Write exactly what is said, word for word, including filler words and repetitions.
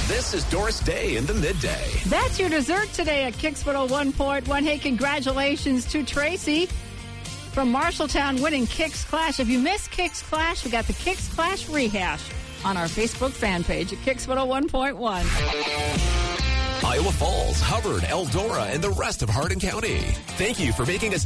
This is Doris Day in the Midday. That's your dessert today at Kicks one oh one point one. Hey, congratulations to Tracy from Marshalltown winning Kicks Clash. If you missed Kicks Clash, we got the Kicks Clash rehash on our Facebook fan page at Kicks one oh one point one. Iowa Falls, Hubbard, Eldora, and the rest of Hardin County. Thank you for making us